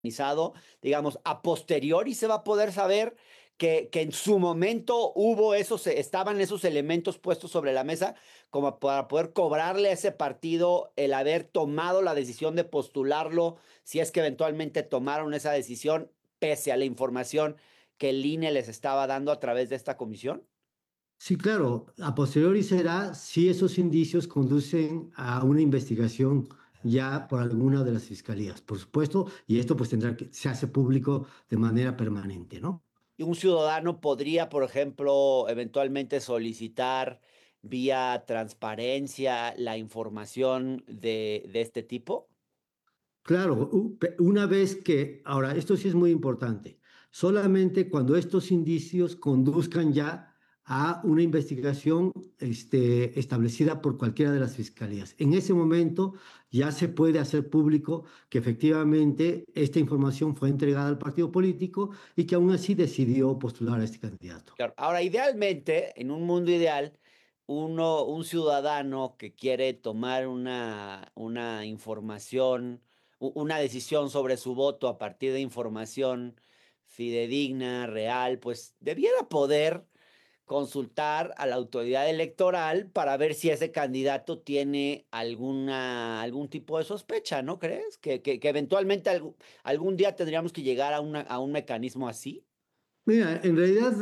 organizado, digamos, a posteriori se va a poder saber que en su momento estaban esos elementos puestos sobre la mesa como para poder cobrarle a ese partido el haber tomado la decisión de postularlo, si es que eventualmente tomaron esa decisión, pese a la información que el INE les estaba dando a través de esta comisión. Sí, claro, a posteriori será si esos indicios conducen a una investigación ya por alguna de las fiscalías, por supuesto, y esto pues se hace público de manera permanente, ¿no? Y un ciudadano podría, por ejemplo, eventualmente solicitar vía transparencia la información de este tipo. Claro, una vez que, ahora, esto sí es muy importante, solamente cuando estos indicios conduzcan ya a una investigación establecida por cualquiera de las fiscalías. En ese momento ya se puede hacer público que efectivamente esta información fue entregada al partido político y que aún así decidió postular a este candidato. Claro. Ahora, idealmente, en un mundo ideal, un ciudadano que quiere tomar una información, una decisión sobre su voto a partir de información fidedigna, real, pues debiera poder consultar a la autoridad electoral para ver si ese candidato tiene algún tipo de sospecha, ¿no crees? Que eventualmente algún día tendríamos que llegar a un mecanismo así. Mira, en realidad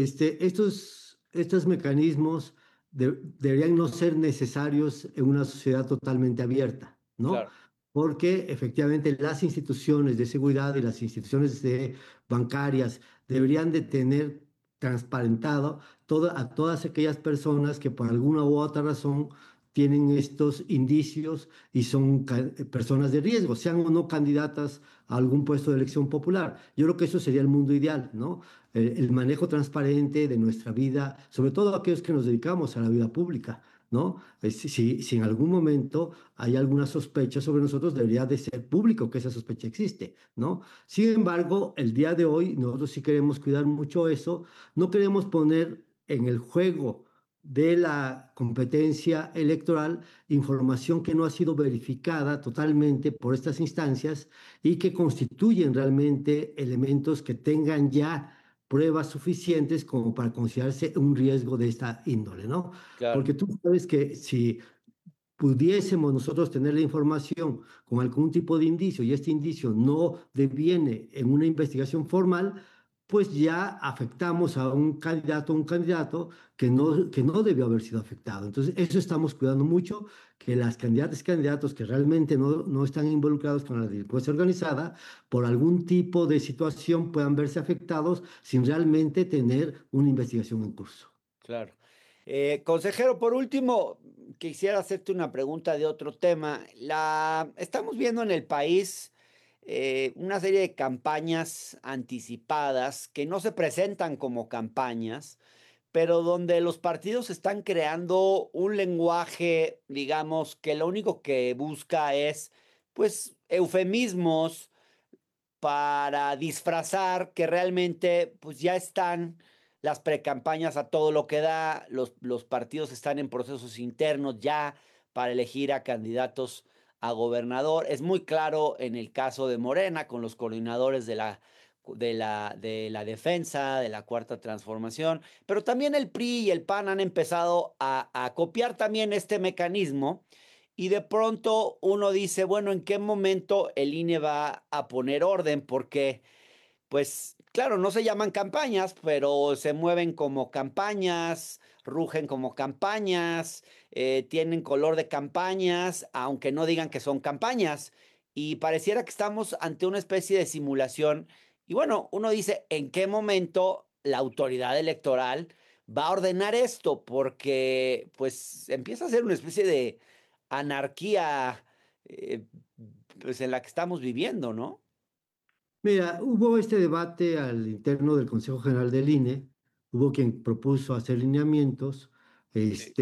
estos mecanismos deberían no ser necesarios en una sociedad totalmente abierta, ¿no? Claro. Porque efectivamente las instituciones de seguridad y las instituciones bancarias deberían de tener transparentado a todas aquellas personas que por alguna u otra razón tienen estos indicios y son personas de riesgo, sean o no candidatas a algún puesto de elección popular. Yo creo que eso sería el mundo ideal, ¿no? El manejo transparente de nuestra vida, sobre todo aquellos que nos dedicamos a la vida pública, ¿no? Si en algún momento hay alguna sospecha sobre nosotros, debería de ser público que esa sospecha existe, ¿no? Sin embargo, el día de hoy nosotros sí queremos cuidar mucho eso, no queremos poner en el juego de la competencia electoral información que no ha sido verificada totalmente por estas instancias y que constituyen realmente elementos que tengan ya pruebas suficientes como para considerarse un riesgo de esta índole, ¿no? Claro. Porque tú sabes que si pudiésemos nosotros tener la información con algún tipo de indicio y este indicio no deviene en una investigación formal, pues ya afectamos a un candidato que no debió haber sido afectado. Entonces, eso estamos cuidando mucho, que las candidatas y candidatos que realmente no están involucrados con la delincuencia organizada, por algún tipo de situación puedan verse afectados sin realmente tener una investigación en curso. Claro. Consejero, por último, quisiera hacerte una pregunta de otro tema. Estamos viendo en el país una serie de campañas anticipadas que no se presentan como campañas, pero donde los partidos están creando un lenguaje, digamos, que lo único que busca es, pues, eufemismos para disfrazar que realmente pues ya están las precampañas a todo lo que da, los partidos están en procesos internos ya para elegir a candidatos a gobernador. Es muy claro en el caso de Morena con los coordinadores de la defensa, de la Cuarta Transformación, pero también el PRI y el PAN han empezado a copiar también este mecanismo y de pronto uno dice, bueno, ¿en qué momento el INE va a poner orden? Porque, pues, claro, no se llaman campañas, pero se mueven como campañas, rugen como campañas, tienen color de campañas, aunque no digan que son campañas. Y pareciera que estamos ante una especie de simulación. Y bueno, uno dice, ¿en qué momento la autoridad electoral va a ordenar esto? Porque, pues, empieza a ser una especie de anarquía, eh, pues, en la que estamos viviendo, ¿no? Mira, hubo este debate al interno del Consejo General del INE, hubo quien propuso hacer lineamientos, Sí.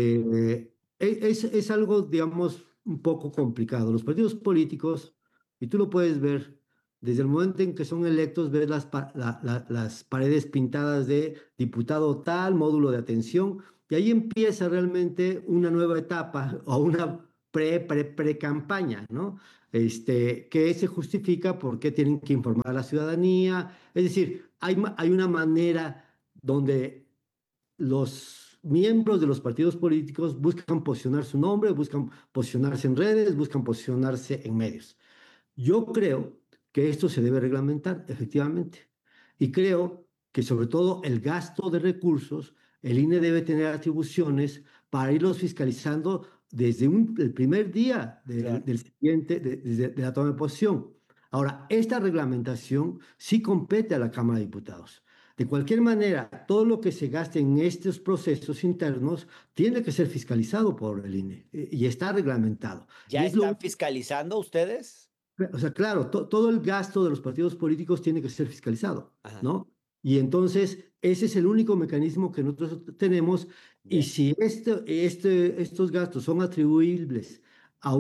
es algo, digamos, un poco complicado. Los partidos políticos, y tú lo puedes ver, desde el momento en que son electos, ves las paredes pintadas de diputado tal, módulo de atención, y ahí empieza realmente una nueva etapa o una pre-campaña, ¿no? que se justifica porque tienen que informar a la ciudadanía. Es decir, hay una manera donde los miembros de los partidos políticos buscan posicionar su nombre, buscan posicionarse en redes, buscan posicionarse en medios. Yo creo que esto se debe reglamentar, efectivamente. Y creo que sobre todo el gasto de recursos, el INE debe tener atribuciones para irlos fiscalizando desde el primer día Claro. del siguiente, de la toma de posesión. Ahora, esta reglamentación sí compete a la Cámara de Diputados. De cualquier manera, todo lo que se gaste en estos procesos internos tiene que ser fiscalizado por el INE y está reglamentado. Y ¿Ya es lo están fiscalizando ustedes? o sea, claro, todo el gasto de los partidos políticos tiene que ser fiscalizado, Ajá, ¿no? Y entonces, ese es el único mecanismo que nosotros tenemos. Y bien. si estos gastos son atribuibles a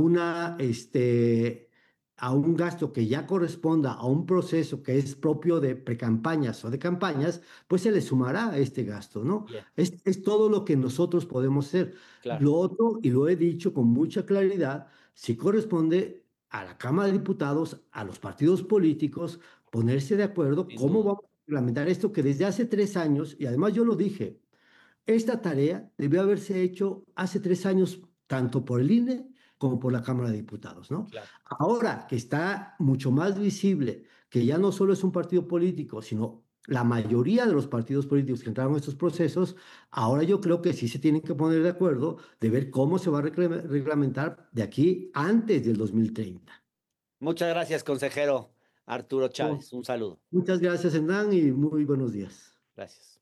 a un gasto que ya corresponda a un proceso que es propio de precampañas o de campañas, pues se le sumará a este gasto, ¿no? Bien, Es todo lo que nosotros podemos hacer. claro. Lo otro, y lo he dicho con mucha claridad, si corresponde a la Cámara de Diputados, a los partidos políticos, ponerse de acuerdo Sin cómo duda. vamos a reglamentar esto que desde hace 3 años, y además yo lo dije, esta tarea debió haberse hecho hace 3 años tanto por el INE como por la Cámara de Diputados, ¿no? Claro. Ahora que está mucho más visible, que ya no solo es un partido político, sino la mayoría de los partidos políticos que entraron en estos procesos, ahora yo creo que sí se tienen que poner de acuerdo de ver cómo se va a reglamentar de aquí antes del 2030. Muchas gracias, consejero Arturo No, Chávez. Un saludo. muchas gracias, Hernán, y muy buenos días. Gracias.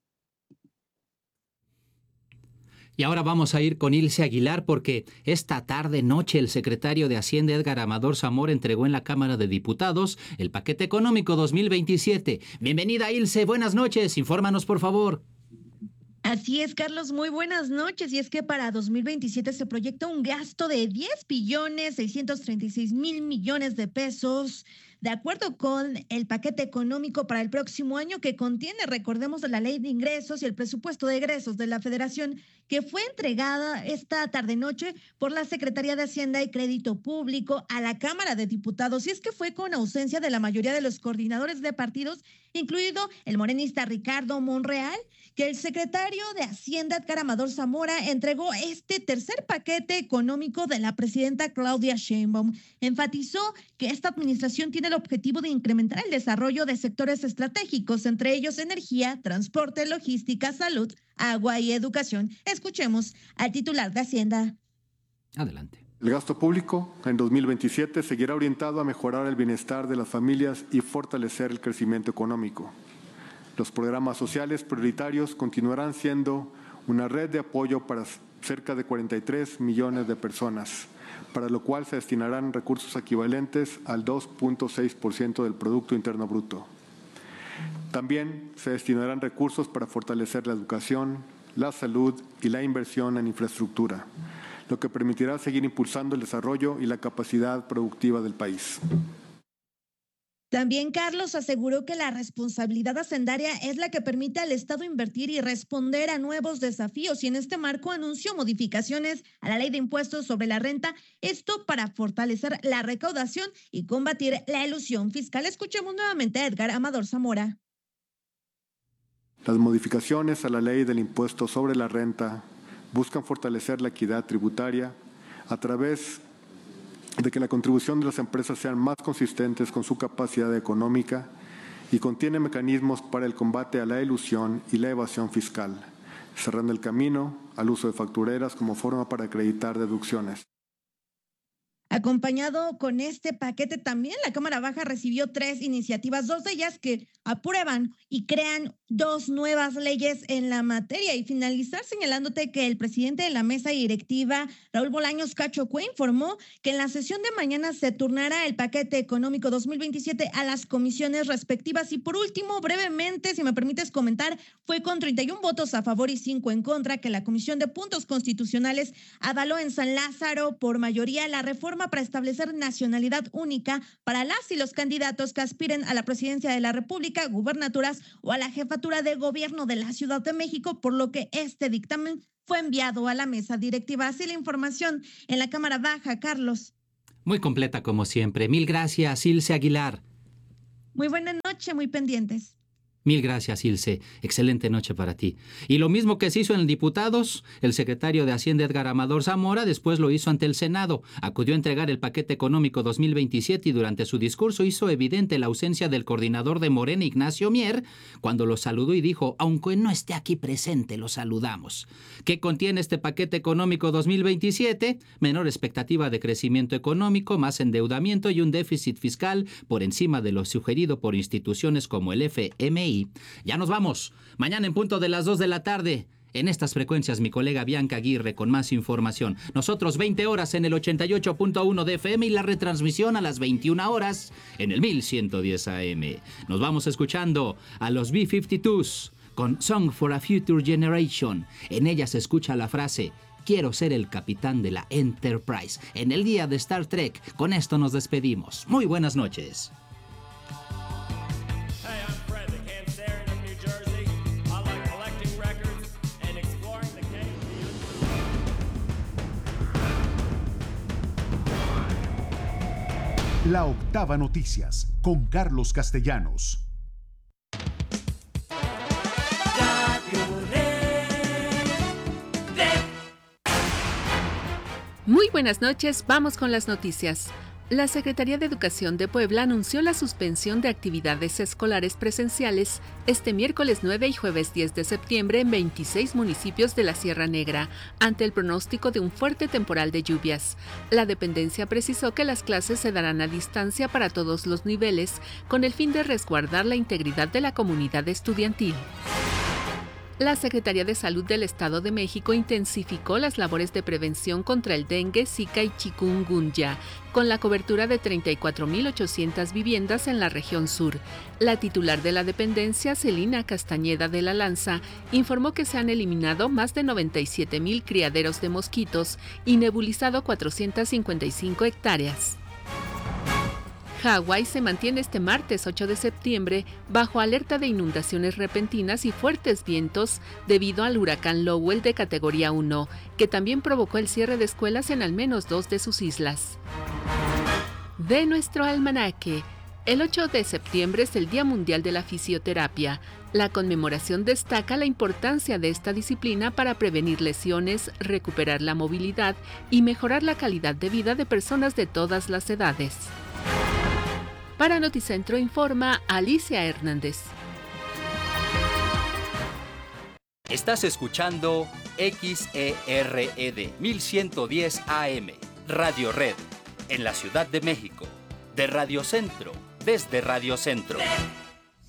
Y ahora vamos a ir con Ilse Aguilar porque esta tarde noche el secretario de Hacienda Edgar Amador Zamora entregó en la Cámara de Diputados el paquete económico 2027. Bienvenida Ilse, buenas noches, infórmanos por favor. Así es, Carlos, muy buenas noches. Y es que para 2027 se proyecta un gasto de 10.636.000 millones de pesos, de acuerdo con el paquete económico para el próximo año que contiene, recordemos, la ley de ingresos y el presupuesto de egresos de la Federación, que fue entregada esta tarde-noche por la Secretaría de Hacienda y Crédito Público a la Cámara de Diputados. Y es que fue con ausencia de la mayoría de los coordinadores de partidos, incluido el morenista Ricardo Monreal, que el secretario de Hacienda, Edgar Amador Zamora, entregó este tercer paquete económico de la presidenta Claudia Sheinbaum. Enfatizó que esta administración tiene el objetivo de incrementar el desarrollo de sectores estratégicos, entre ellos energía, transporte, logística, salud, agua y educación. Escuchemos al titular de Hacienda. Adelante. El gasto público en 2027 seguirá orientado a mejorar el bienestar de las familias y fortalecer el crecimiento económico. Los programas sociales prioritarios continuarán siendo una red de apoyo para cerca de 43 millones de personas, para lo cual se destinarán recursos equivalentes al 2.6% del Producto Interno Bruto. También se destinarán recursos para fortalecer la educación, la salud y la inversión en infraestructura, lo que permitirá seguir impulsando el desarrollo y la capacidad productiva del país. También Carlos aseguró que la responsabilidad hacendaria es la que permite al Estado invertir y responder a nuevos desafíos, y en este marco anunció modificaciones a la ley de impuestos sobre la renta, esto para fortalecer la recaudación y combatir la elusión fiscal. Escuchemos nuevamente a Edgar Amador Zamora. Las modificaciones a la ley del impuesto sobre la renta buscan fortalecer la equidad tributaria a través de que la contribución de las empresas sean más consistentes con su capacidad económica y contiene mecanismos para el combate a la elusión y la evasión fiscal, cerrando el camino al uso de factureras como forma para acreditar deducciones. Acompañado con este paquete también, la Cámara Baja recibió 3 iniciativas, 2 de ellas que aprueban y crean 2 nuevas leyes en la materia. Y finalizar señalándote que el presidente de la mesa directiva, Raúl Bolaños Cachocue, informó que en la sesión de mañana se turnará el paquete económico 2027 a las comisiones respectivas. Y por último, brevemente, si me permites comentar, fue con 31 votos a favor y 5 en contra que la Comisión de Puntos Constitucionales avaló en San Lázaro por mayoría la reforma para establecer nacionalidad única para las y los candidatos que aspiren a la presidencia de la República, gubernaturas o a la jefatura de gobierno de la Ciudad de México, por lo que este dictamen fue enviado a la mesa directiva. Así la información en la Cámara Baja, Carlos. Muy completa como siempre. Mil gracias, Ilse Aguilar. Muy buena noche, muy pendientes. Mil gracias, Ilse. Excelente noche para ti. Y lo mismo que se hizo en Diputados, el secretario de Hacienda Edgar Amador Zamora después lo hizo ante el Senado. Acudió a entregar el paquete económico 2027 y durante su discurso hizo evidente la ausencia del coordinador de Morena, Ignacio Mier, cuando lo saludó y dijo, aunque no esté aquí presente, lo saludamos. ¿Qué contiene este paquete económico 2027? Menor expectativa de crecimiento económico, más endeudamiento y un déficit fiscal por encima de lo sugerido por instituciones como el FMI. Ya nos vamos. Mañana en punto de las 2 de la tarde. En estas frecuencias mi colega Bianca Aguirre con más información. Nosotros 20 horas en el 88.1 de FM y la retransmisión a las 21 horas en el 1110 AM. Nos vamos escuchando a los B-52s con Song for a Future Generation. En ella se escucha la frase quiero ser el capitán de la Enterprise. En el día de Star Trek. Con esto nos despedimos. Muy buenas noches. La Octava Noticias, con Carlos Castellanos. Muy buenas noches, vamos con las noticias. La Secretaría de Educación de Puebla anunció la suspensión de actividades escolares presenciales este miércoles 9 y jueves 10 de septiembre en 26 municipios de la Sierra Negra, ante el pronóstico de un fuerte temporal de lluvias. La dependencia precisó que las clases se darán a distancia para todos los niveles, con el fin de resguardar la integridad de la comunidad estudiantil. La Secretaría de Salud del Estado de México intensificó las labores de prevención contra el dengue, zika y chikungunya, con la cobertura de 34.800 viviendas en la región sur. La titular de la dependencia, Celina Castañeda de la Lanza, informó que se han eliminado más de 97.000 criaderos de mosquitos y nebulizado 455 hectáreas. Hawái se mantiene este martes 8 de septiembre bajo alerta de inundaciones repentinas y fuertes vientos debido al huracán Lowell de categoría 1, que también provocó el cierre de escuelas en al menos 2 de sus islas. De nuestro almanaque, el 8 de septiembre es el Día Mundial de la Fisioterapia. La conmemoración destaca la importancia de esta disciplina para prevenir lesiones, recuperar la movilidad y mejorar la calidad de vida de personas de todas las edades. Para Noticentro informa Alicia Hernández. Estás escuchando XERED 1110 AM, Radio Red, en la Ciudad de México, de Radio Centro, desde Radio Centro.